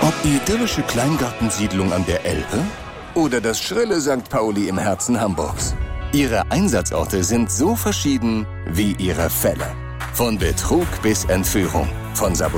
Ob idyllische Kleingartensiedlung an der Elbe oder das schrille St. Pauli im Herzen Hamburgs. Ihre Einsatzorte sind so verschieden wie ihre Fälle. Von Betrug bis Entführung, von